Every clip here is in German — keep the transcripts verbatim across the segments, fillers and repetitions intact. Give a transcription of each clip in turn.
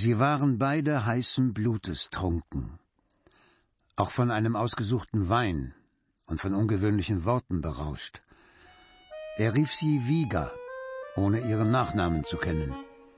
Sie waren beide heißen Blutes trunken, auch von einem ausgesuchten Wein und von ungewöhnlichen Worten berauscht. Er rief sie Viga, ohne ihren Nachnamen zu kennen.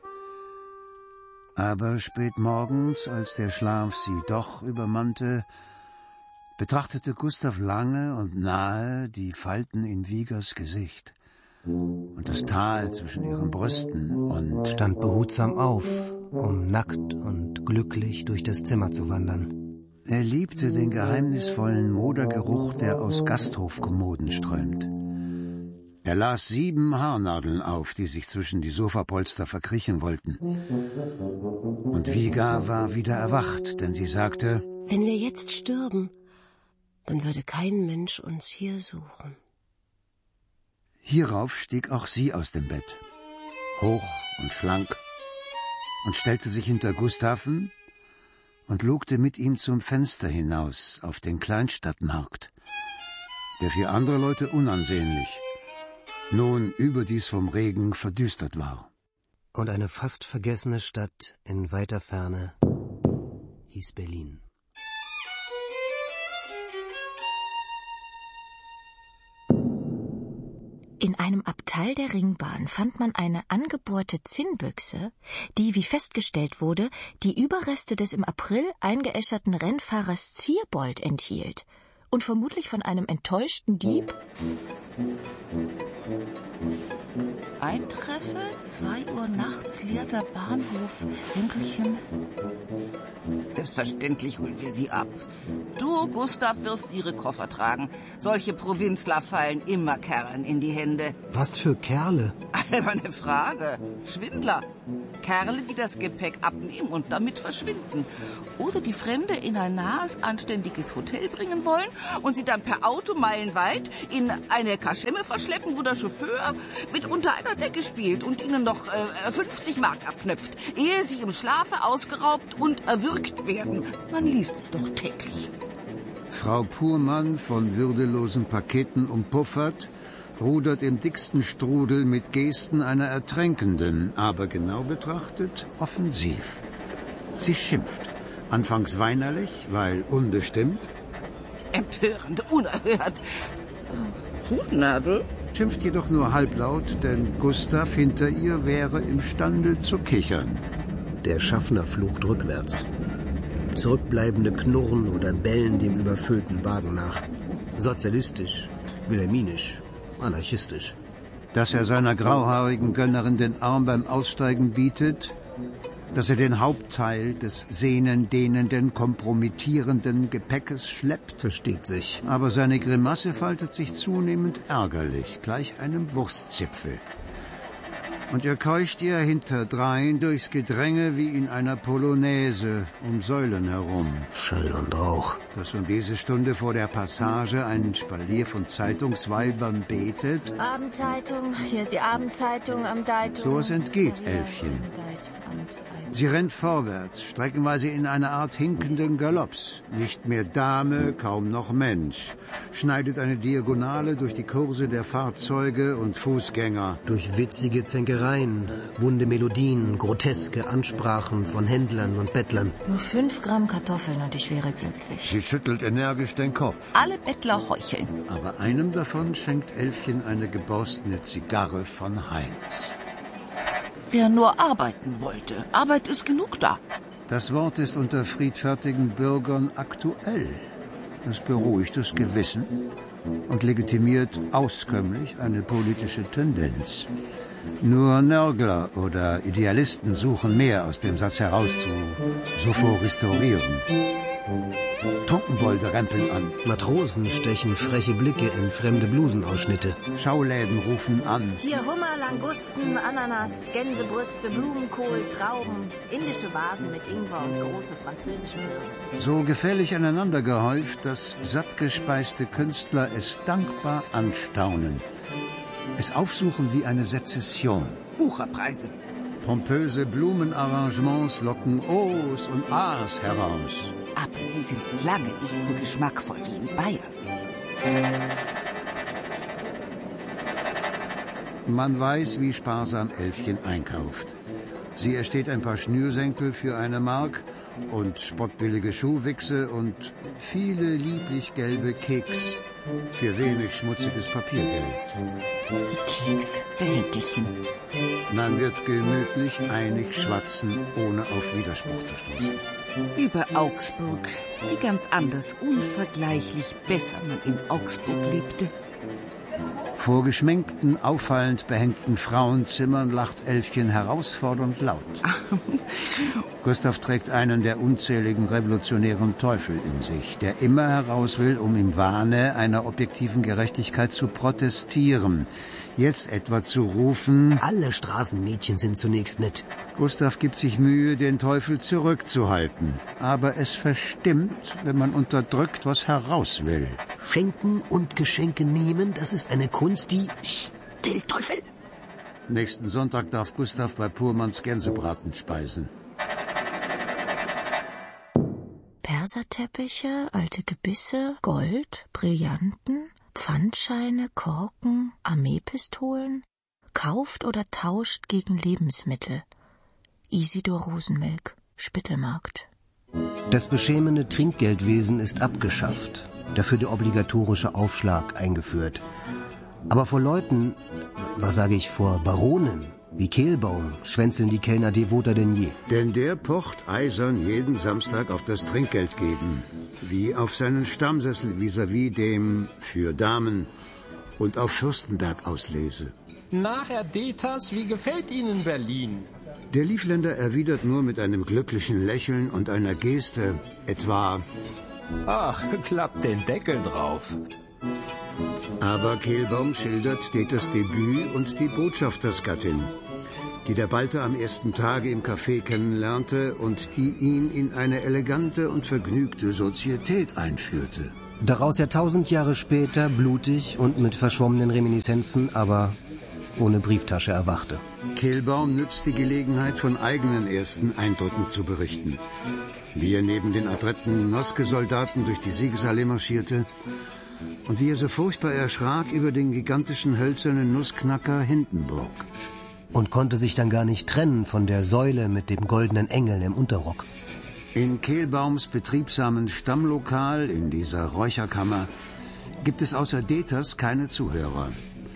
Aber spät morgens, als der Schlaf sie doch übermannte, betrachtete Gustav lange und nahe die Falten in Vigas Gesicht und das Tal zwischen ihren Brüsten und stand behutsam auf, um nackt und glücklich durch das Zimmer zu wandern. Er liebte den geheimnisvollen Modergeruch, der aus Gasthofkommoden strömt. Er las sieben Haarnadeln auf, die sich zwischen die Sofapolster verkriechen wollten. Und Viga war wieder erwacht, denn sie sagte: Wenn wir jetzt stürben, dann würde kein Mensch uns hier suchen. Hierauf stieg auch sie aus dem Bett, hoch und schlank, und stellte sich hinter Gustaven und lugte mit ihm zum Fenster hinaus auf den Kleinstadtmarkt, der für andere Leute unansehnlich, nun überdies vom Regen verdüstert war. Und eine fast vergessene Stadt in weiter Ferne hieß Berlin. In einem Abteil der Ringbahn fand man eine angebohrte Zinnbüchse, die, wie festgestellt wurde, die Überreste des im April eingeäscherten Rennfahrers Zierbold enthielt und vermutlich von einem enttäuschten Dieb. Eintreffe, zwei Uhr nachts, leerter Bahnhof, Henkelchen. Selbstverständlich holen wir sie ab. Du, Gustav, wirst ihre Koffer tragen. Solche Provinzler fallen immer Kerlen in die Hände. Was für Kerle? Alberne Frage. Schwindler. Kerle, die das Gepäck abnehmen und damit verschwinden. Oder die Fremde in ein nahes, anständiges Hotel bringen wollen und sie dann per Auto meilenweit in eine Kaschemme verschleppen, wo der Chauffeur mit unter einer Decke spielt und ihnen noch äh, fünfzig Mark abknöpft, ehe sie im Schlafe ausgeraubt und erwürgt werden. Man liest es doch täglich. Frau Purmann, von würdelosen Paketen umpuffert, rudert im dicksten Strudel mit Gesten einer Ertränkenden, aber genau betrachtet offensiv. Sie schimpft, anfangs weinerlich, weil unbestimmt. Empörend, unerhört. Hutnadel? Schimpft jedoch nur halblaut, denn Gustav hinter ihr wäre imstande zu kichern. Der Schaffner flucht rückwärts. Zurückbleibende knurren oder bellen dem überfüllten Wagen nach. Sozialistisch, wilhelminisch, anarchistisch. Dass er seiner grauhaarigen Gönnerin den Arm beim Aussteigen bietet, dass er den Hauptteil des sehnendehnenden, kompromittierenden Gepäckes schleppt, versteht sich. Aber seine Grimasse faltet sich zunehmend ärgerlich, gleich einem Wurstzipfel. Und er keucht ihr hinterdrein durchs Gedränge wie in einer Polonaise um Säulen herum. Schall und Rauch. Dass um diese Stunde vor der Passage ein Spalier von Zeitungsweibern betet. Abendzeitung, hier ist die Abendzeitung am Deitung. So es entgeht Elfchen. Sie rennt vorwärts, streckenweise in einer Art hinkenden Galopps. Nicht mehr Dame, kaum noch Mensch. Schneidet eine Diagonale durch die Kurse der Fahrzeuge und Fußgänger. Durch witzige Zänkereien, wunde Melodien, groteske Ansprachen von Händlern und Bettlern. Nur fünf Gramm Kartoffeln und ich wäre glücklich. Sie schüttelt energisch den Kopf. Alle Bettler heucheln. Aber einem davon schenkt Elfchen eine geborstene Zigarre von Heinz. Wer nur arbeiten wollte. Arbeit ist genug da. Das Wort ist unter friedfertigen Bürgern aktuell. Es beruhigt das Gewissen und legitimiert auskömmlich eine politische Tendenz. Nur Nörgler oder Idealisten suchen mehr aus dem Satz heraus zu sophorhistorieren. Trunkenbolde rempeln an. Matrosen stechen freche Blicke in fremde Blusenausschnitte. Schauläden rufen an. Hier Hummer, Langusten, Ananas, Gänsebrüste, Blumenkohl, Trauben, indische Vasen mit Ingwer und große französische Möhren. So gefällig aneinander gehäuft, dass sattgespeiste Künstler es dankbar anstaunen. Es aufsuchen wie eine Sezession. Wucherpreise. Pompöse Blumenarrangements locken O's und A's heraus. Aber sie sind lange nicht so geschmackvoll wie in Bayern. Man weiß, wie sparsam Elfchen einkauft. Sie ersteht ein paar Schnürsenkel für eine Mark und spottbillige Schuhwichse und viele lieblich gelbe Keks für wenig schmutziges Papiergeld. Die Keks, behält dich hin. Man wird gemütlich einig schwatzen, ohne auf Widerspruch zu stoßen. Über Augsburg, wie ganz anders, unvergleichlich besser man in Augsburg lebte. Vor geschminkten, auffallend behängten Frauenzimmern lacht Elfchen herausfordernd laut. Gustav trägt einen der unzähligen revolutionären Teufel in sich, der immer heraus will, um im Wahne einer objektiven Gerechtigkeit zu protestieren. Jetzt etwa zu rufen: Alle Straßenmädchen sind zunächst nett. Gustav gibt sich Mühe, den Teufel zurückzuhalten. Aber es verstimmt, wenn man unterdrückt, was heraus will. Schenken und Geschenke nehmen, das ist eine Kunst, die... Still, Teufel! Nächsten Sonntag darf Gustav bei Purmanns Gänsebraten speisen. Perserteppiche, alte Gebisse, Gold, Brillanten, Pfandscheine, Korken, Armeepistolen, kauft oder tauscht gegen Lebensmittel. Isidor Rosenmilch, Spittelmarkt. Das beschämende Trinkgeldwesen ist abgeschafft, dafür der obligatorische Aufschlag eingeführt. Aber vor Leuten, was sage ich, vor Baronen wie Kehlbaum schwänzeln die Kellner devoter denn je. Denn der pocht eisern jeden Samstag auf das Trinkgeld geben, wie auf seinen Stammsessel vis-à-vis dem für Damen und auf Fürstenberg auslese. Na, Herr Deters, wie gefällt Ihnen Berlin? Der Liefländer erwidert nur mit einem glücklichen Lächeln und einer Geste, etwa: Ach, klappt den Deckel drauf. Aber Kehlbaum schildert Deters Debüt und die Botschaftersgattin, die der Balter am ersten Tage im Café kennenlernte und die ihn in eine elegante und vergnügte Sozietät einführte. Daraus er tausend Jahre später blutig und mit verschwommenen Reminiszenzen, aber ohne Brieftasche erwachte. Kehlbaum nützt die Gelegenheit, von eigenen ersten Eindrücken zu berichten. Wie er neben den adretten Noske-Soldaten durch die Siegesallee marschierte und wie er so furchtbar erschrak über den gigantischen hölzernen Nussknacker Hindenburg. Und konnte sich dann gar nicht trennen von der Säule mit dem goldenen Engel im Unterrock. In Kehlbaums betriebsamen Stammlokal, in dieser Räucherkammer, gibt es außer Deters keine Zuhörer.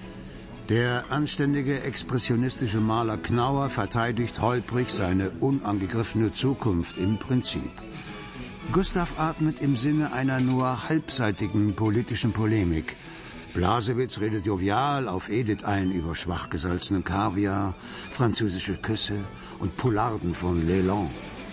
Der anständige expressionistische Maler Knauer verteidigt holprig seine unangegriffene Zukunft im Prinzip. Gustav atmet im Sinne einer nur halbseitigen politischen Polemik. Blasewitz redet jovial auf Edith ein über schwach gesalzenen Kaviar, französische Küsse und Poularden von Leland.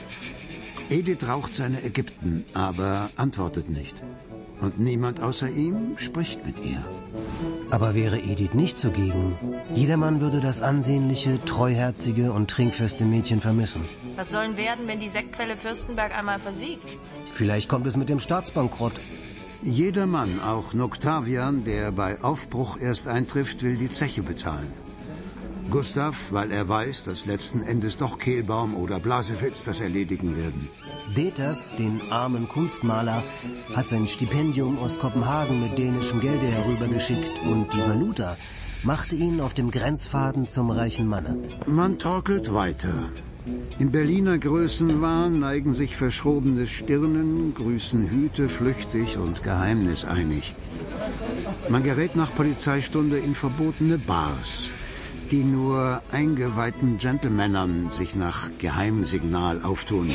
Edith raucht seine Ägypten, aber antwortet nicht. Und niemand außer ihm spricht mit ihr. Aber wäre Edith nicht zugegen, jedermann würde das ansehnliche, treuherzige und trinkfeste Mädchen vermissen. Was sollen werden, wenn die Sektquelle Fürstenberg einmal versiegt? Vielleicht kommt es mit dem Staatsbankrott. Jeder Mann, auch Noctavian, der bei Aufbruch erst eintrifft, will die Zeche bezahlen. Gustav, weil er weiß, dass letzten Endes doch Kehlbaum oder Blasewitz das erledigen werden. Deters, den armen Kunstmaler, hat sein Stipendium aus Kopenhagen mit dänischem Gelde herübergeschickt und die Valuta machte ihn auf dem Grenzfaden zum reichen Manne. Man torkelt weiter. Im Berliner Größenwahn neigen sich verschrobene Stirnen, grüßen Hüte flüchtig und geheimniseinig. Man gerät nach Polizeistunde in verbotene Bars, die nur eingeweihten Gentlemännern sich nach Geheimsignal auftun.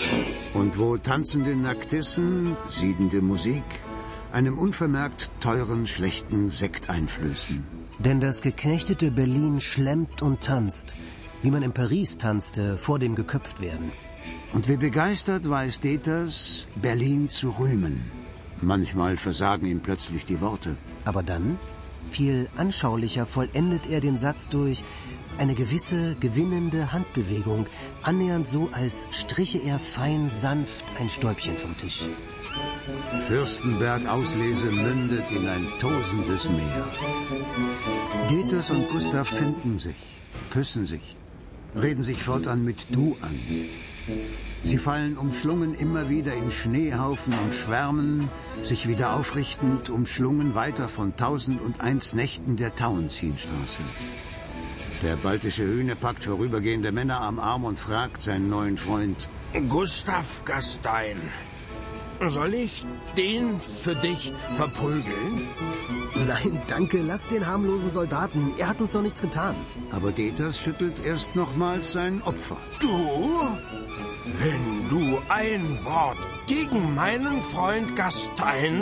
Und wo tanzende Nacktissen, siedende Musik, einem unvermerkt teuren, schlechten Sekt einflößen. Denn das geknechtete Berlin schlemmt und tanzt, wie man in Paris tanzte, vor dem Geköpftwerden. Und wie begeistert weiß Deters, Berlin zu rühmen. Manchmal versagen ihm plötzlich die Worte. Aber dann, viel anschaulicher, vollendet er den Satz durch eine gewisse gewinnende Handbewegung, annähernd so, als striche er fein sanft ein Stäubchen vom Tisch. Fürstenberg-Auslese mündet in ein tosendes Meer. Deters und Gustav finden sich, küssen sich, reden sich fortan mit Du an. Sie fallen umschlungen immer wieder in Schneehaufen und schwärmen, sich wieder aufrichtend, umschlungen weiter von tausend und eins Nächten der Tauentzienstraße. Der baltische Hühne packt vorübergehende Männer am Arm und fragt seinen neuen Freund: Gustav Gastein, soll ich den für dich verprügeln? Nein, danke, lass den harmlosen Soldaten. Er hat uns noch nichts getan. Aber Detas schüttelt erst nochmals sein Opfer. Du? Wenn du ein Wort gegen meinen Freund Gastein